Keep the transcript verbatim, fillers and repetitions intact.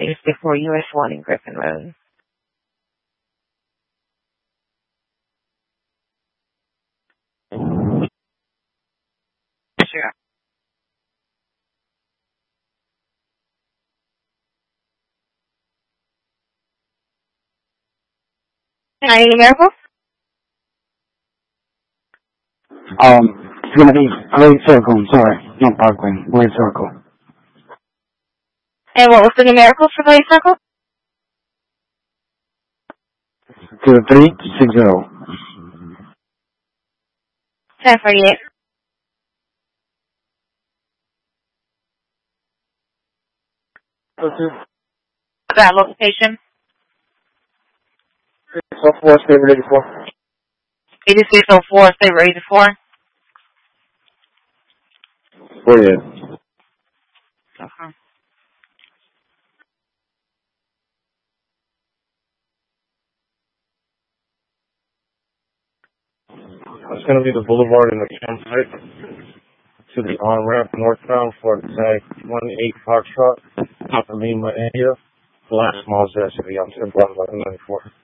fifty-four U S one in Griffin Road. Sure. Any numerical? Um, it's gonna be Blade Circle, I'm sorry. Not Parkway, Blade Circle. And what was the numerical for Blade Circle? Two three six zero. ten forty-eight. Okay. That location. So four, stable eighty-four. eighty-six oh four, Sabre eighty-four. Oh yeah. Okay. It's going to be the boulevard in the campsite to the on-ramp northbound for the tag one eight Foxtrot, Papa Lima area, last small Z to the on ten block eleven ninety-four.